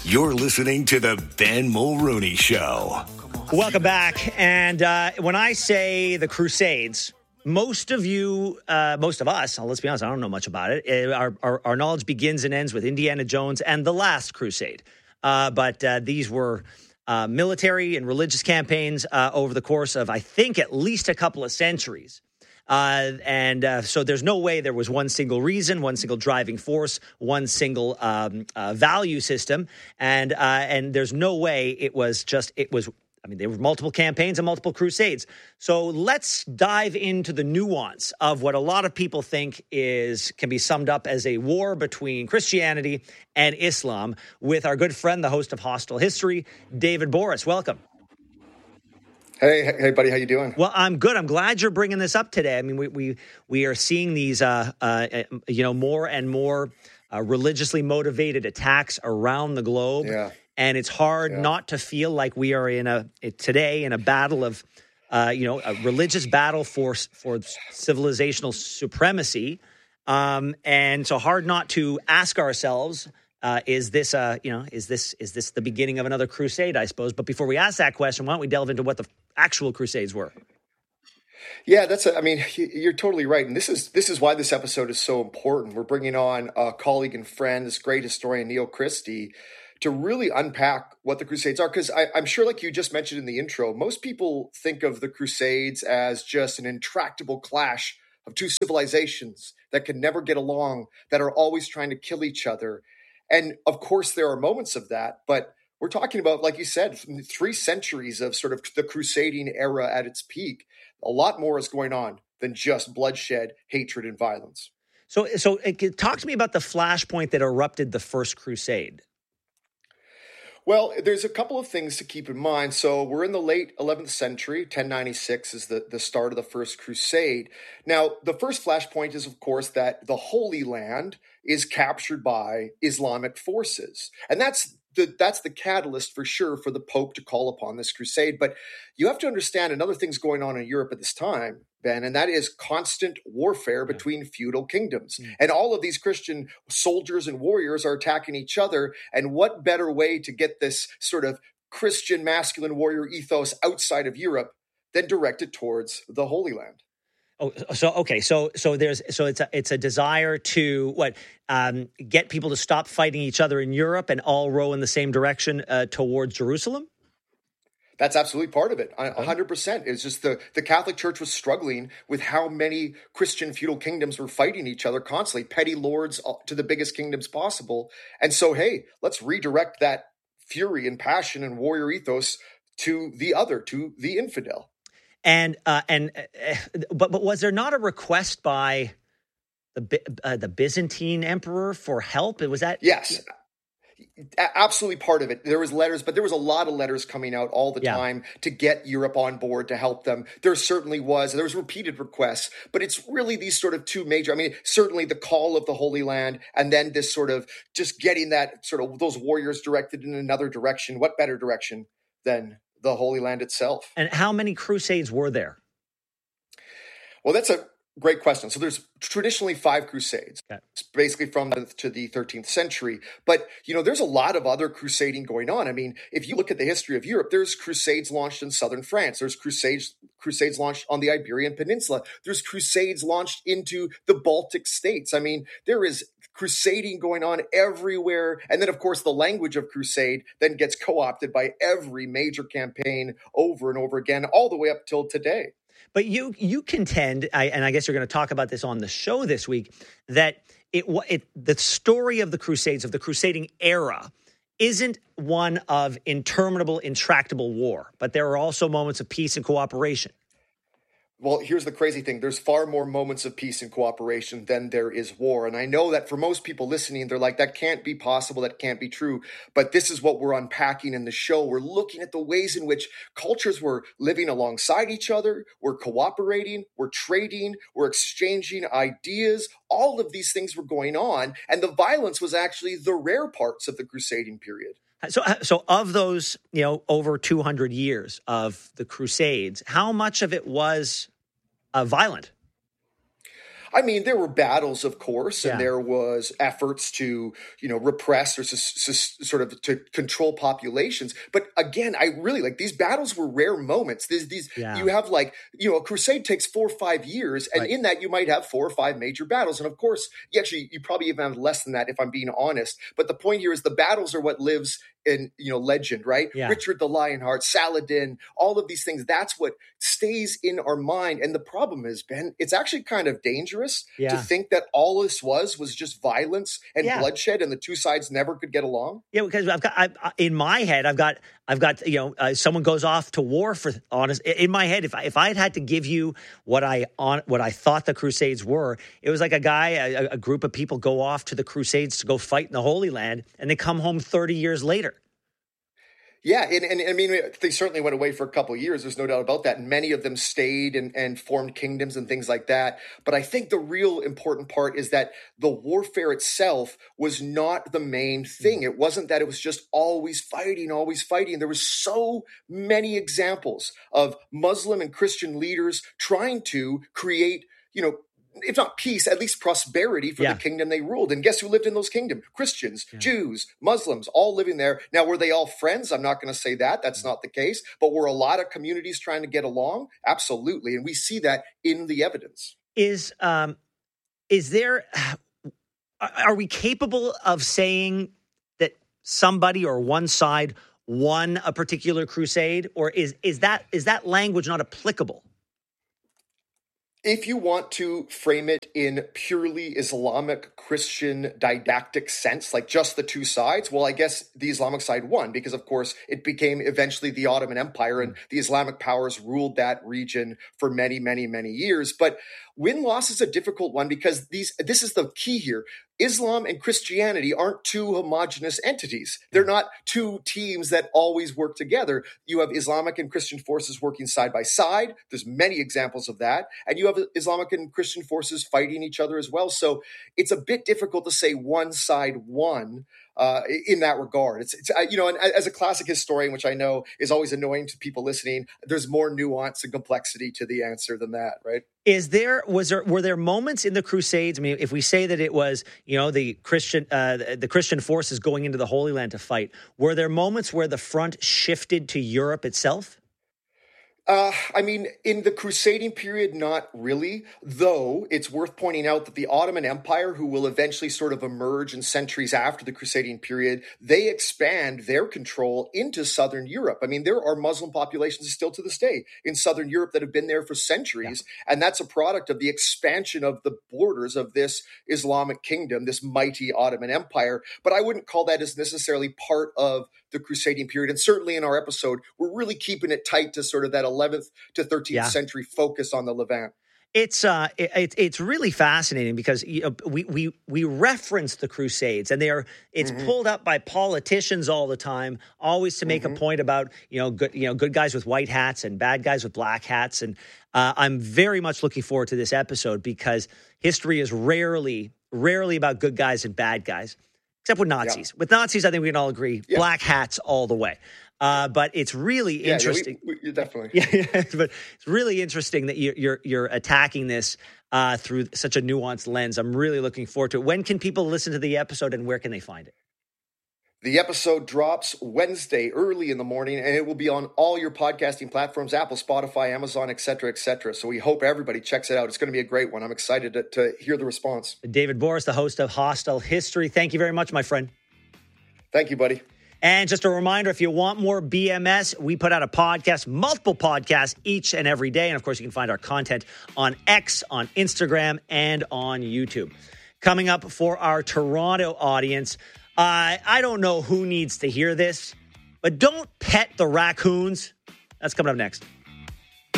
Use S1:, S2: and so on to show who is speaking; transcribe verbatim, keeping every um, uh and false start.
S1: You're listening to the Ben Mulrooney Show.
S2: Welcome back. And uh, when I say the Crusades, most of you, uh, most of us, let's be honest, I don't know much about it. Uh, Our, our, our knowledge begins and ends with Indiana Jones and the Last Crusade. Uh, but uh, these were uh, military and religious campaigns uh, over the course of, I think, at least a couple of centuries. Uh, and uh, so there's no way there was one single reason, one single driving force, one single um, uh, value system. And uh, and there's no way it was just, it was, I mean, there were multiple campaigns and multiple crusades. So let's dive into the nuance of what a lot of people think is, can be summed up as a war between Christianity and Islam with our good friend, the host of Hostile History, David Borys. Welcome.
S3: Hey, hey, buddy, how you doing?
S2: Well, I'm good. I'm glad you're bringing this up today. I mean, we we we are seeing these, uh, uh, you know, more and more uh, religiously motivated attacks around the globe,
S3: Yeah.
S2: and it's hard
S3: Yeah.
S2: not to feel like we are in a today in a battle of, uh, you know, a religious battle for for civilizational supremacy, um, and so hard not to ask ourselves. Uh, is this, uh, you know, is this is this the beginning of another crusade, I suppose? But before we ask that question, why don't we delve into what the actual crusades were?
S3: Yeah, that's. A, I mean, you're totally right, and this is this is why this episode is so important. We're bringing on a colleague and friend, this great historian Neil Christie, to really unpack what the Crusades are. Because I'm sure, like you just mentioned in the intro, most people think of the Crusades as just an intractable clash of two civilizations that can never get along, that are always trying to kill each other. And of course, there are moments of that, but we're talking about, like you said, three centuries of sort of the crusading era at its peak. A lot more is going on than just bloodshed, hatred, and violence.
S2: So, so it, talk to me about the flashpoint that erupted the First Crusade.
S3: Well, there's a couple of things to keep in mind. So we're in the late eleventh century. ten ninety-six is the, the start of the First Crusade. Now, the first flashpoint is, of course, that the Holy Land is captured by Islamic forces. And that's the, that's the catalyst for sure for the Pope to call upon this crusade. But you have to understand another thing's going on in Europe at this time, Ben, and that is constant warfare between feudal kingdoms. Mm. And all of these Christian soldiers and warriors are attacking each other. And what better way to get this sort of Christian masculine warrior ethos outside of Europe than direct it towards the Holy Land?
S2: Oh, so okay, so so there's so it's a it's a desire to what um, get people to stop fighting each other in Europe and all row in the same direction uh, towards Jerusalem.
S3: That's absolutely part of it. A hundred percent. It's just the, the Catholic Church was struggling with how many Christian feudal kingdoms were fighting each other constantly, petty lords to the biggest kingdoms possible. And so, hey, let's redirect that fury and passion and warrior ethos to the other, to the infidel.
S2: And uh, and uh, but but was there not a request by the uh, the Byzantine emperor for help? Was that
S3: yes, absolutely part of it. There was letters, but there was a lot of letters coming out all the
S2: yeah.
S3: time to get Europe on board to help them. There certainly was. There was repeated requests, but it's really these sort of two major. I mean, certainly the call of the Holy Land, and then this sort of just getting that sort of those warriors directed in another direction. What better direction than the Holy Land itself?
S2: And how many crusades were there?
S3: Well, that's a great question. So there's traditionally five crusades,
S2: okay.
S3: It's basically from the to the thirteenth century. But, you know, there's a lot of other crusading going on. I mean, if you look at the history of Europe, there's crusades launched in southern France. There's crusades crusades launched on the Iberian Peninsula. There's crusades launched into the Baltic states. I mean, there is crusading going on everywhere. And then, of course, the language of crusade then gets co-opted by every major campaign over and over again, all the way up till today.
S2: But you you contend, I, and I guess you're going to talk about this on the show this week, that it, it the story of the Crusades, of the crusading era, isn't one of interminable, intractable war, but there are also moments of peace and cooperation.
S3: Well, here's the crazy thing. There's far more moments of peace and cooperation than there is war. And I know that for most people listening, they're like, that can't be possible. That can't be true. But this is what we're unpacking in the show. We're looking at the ways in which cultures were living alongside each other. We're cooperating. We're trading. We're exchanging ideas. All of these things were going on. And the violence was actually the rare parts of the crusading period.
S2: So, so of those, you know, over two hundred years of the Crusades, how much of it was uh, violent?
S3: I mean, there were battles, of course, and
S2: Yeah.
S3: there was efforts to, you know, repress or sus- sus- sort of to control populations. But again, I really like these battles were rare moments. These, these
S2: Yeah.
S3: you have like, you know, a crusade takes four or five years, and
S2: Right.
S3: in that you might have four or five major battles. And of course, you actually, you probably even have less than that if I'm being honest. But the point here is the battles are what lives in, you know, legend, right?
S2: Yeah.
S3: Richard the Lionheart, Saladin, all of these things. That's what stays in our mind. And the problem is, Ben, it's actually kind of dangerous
S2: Yeah.
S3: to think that all this was was just violence and
S2: Yeah.
S3: bloodshed, and the two sides never could get along.
S2: Yeah, because I've got I, I- in my head, I've got, I've got, you know, uh, someone goes off to war for honest. In my head, if I, if I had had to give you what I on what I thought the Crusades were, it was like a guy, a, a group of people go off to the Crusades to go fight in the Holy Land, and they come home thirty years later.
S3: Yeah, and, and I mean, they certainly went away for a couple of years. There's no doubt about that. And many of them stayed and, and formed kingdoms and things like that. But I think the real important part is that the warfare itself was not the main thing. It wasn't that it was just always fighting, always fighting. There was so many examples of Muslim and Christian leaders trying to create, you know, if not peace, at least prosperity for
S2: Yeah.
S3: the kingdom they ruled. And guess who lived in those kingdoms? Christians, yeah. Jews, Muslims, all living there. Now, were they all friends? I'm not going to say that. That's not the case. But were a lot of communities trying to get along? Absolutely. And we see that in the evidence.
S2: Is um, is there? Are we capable of saying that somebody or one side won a particular crusade, or is is that is that language not applicable?
S3: If you want to frame it in purely Islamic Christian didactic sense, like just the two sides, well, I guess the Islamic side won because, of course, it became eventually the Ottoman Empire and the Islamic powers ruled that region for many, many, many years. But win-loss is a difficult one because these this is the key here. Islam and Christianity aren't two homogenous entities. They're not two teams that always work together. You have Islamic and Christian forces working side by side. There's many examples of that. And you have Islamic and Christian forces fighting each other as well. So it's a bit difficult to say one side won uh, in that regard. It's, it's you know, and as a classic historian, which I know is always annoying to people listening, there's more nuance and complexity to the answer than that, right?
S2: Is there was there were there moments in the Crusades? I mean, if we say that it was, you know, the Christian uh, the Christian forces going into the Holy Land to fight, were there moments where the front shifted to Europe itself?
S3: Uh, I mean, in the crusading period, not really, though it's worth pointing out that the Ottoman Empire, who will eventually sort of emerge in centuries after the crusading period, they expand their control into southern Europe. I mean, there are Muslim populations still to this day in southern Europe that have been there for centuries, yeah. and that's a product of the expansion of the borders of this Islamic kingdom, this mighty Ottoman Empire. But I wouldn't call that as necessarily part of the crusading period. And certainly in our episode, we're really keeping it tight to sort of that eleventh to thirteenth yeah. century focus on the Levant.
S2: It's uh, it, it's really fascinating because you know, we we we reference the Crusades, and they are it's mm-hmm. pulled up by politicians all the time, always to make mm-hmm. a point about you know good you know good guys with white hats and bad guys with black hats. And uh, I'm very much looking forward to this episode because history is rarely rarely about good guys and bad guys. Except with Nazis. Yeah. With Nazis, I think we can all agree, yeah. black hats all the way. Uh, but it's really
S3: yeah,
S2: interesting.
S3: Yeah, we, we, definitely.
S2: Yeah, yeah, but it's really interesting that you're you're, you're attacking this uh, through such a nuanced lens. I'm really looking forward to it. When can people listen to the episode, and where can they find it?
S3: The episode drops Wednesday early in the morning, and it will be on all your podcasting platforms, Apple, Spotify, Amazon, et cetera, et cetera. So we hope everybody checks it out. It's going to be a great one. I'm excited to, to hear the response.
S2: David Borys, the host of Hostile History. Thank you very much, my friend.
S3: Thank you, buddy.
S2: And just a reminder, if you want more B M S, we put out a podcast, multiple podcasts each and every day. And of course, you can find our content on X, on Instagram, and on YouTube. Coming up for our Toronto audience, Uh, I don't know who needs to hear this, but don't pet the raccoons. That's coming up next.